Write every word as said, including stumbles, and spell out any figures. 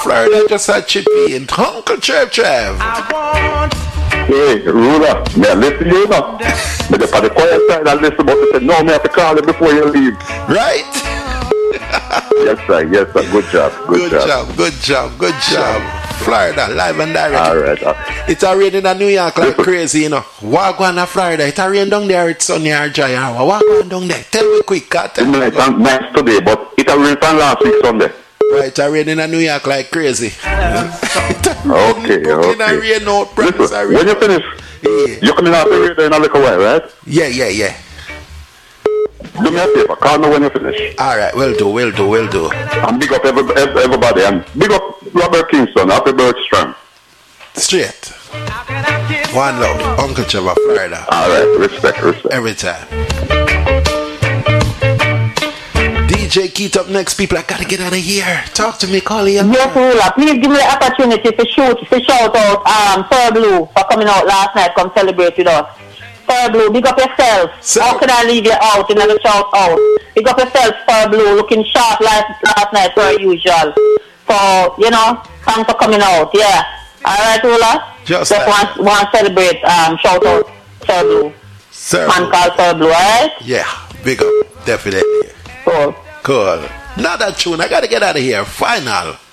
Florida just a chippy in Uncle Trev Trev. Hey, Ruler, may I listen to you now? But if I the quiet side, I listen, but they say, no, me have to call you before you leave. Right? Yes, sir, yes, sir. Good job, good, Good job. job, good job, good job. Florida, live and direct. All right. All right. It's a rain in New York like crazy, you know. Walk on a Florida. It's a rain down there, it's sunny or dry. Walk on down there. Tell me quick, cut. It's nice, nice today, but it a rain from last week Sunday. Right, it's a rain in New York like crazy. Okay, okay. A rain out, Listen, when you finish, yeah. you're coming out the radio in a little while, right? Yeah, yeah, yeah. Do me a favor, call me when you finish. All right, we'll do, we'll do, we'll do. And big up every, everybody, and big up Robert Kingston, Happy Bergstrom. Straight. One love, Uncle Trevor, Florida. All right, respect, respect. Every time. D J Keith up next, people. I gotta get out of here. Talk to me, call you. Yes, Ruler. Please give me the opportunity to shoot, to shout out um, Sir Blue for coming out last night. Come celebrate with us. Sir Blue, big up yourself. Sir. How can I leave you out in the shout out? Big up yourself, Sir Blue. Looking sharp last, last night per usual. So, you know, thanks for coming out. Yeah. All right, Ruler. Just, Just want, want to celebrate. Um, shout out Sir Blue. Sir Man Blue. called Sir Blue, alright? Yeah, big up. Definitely. Cool. Cool. Not that tune. I gotta get out of here. Final.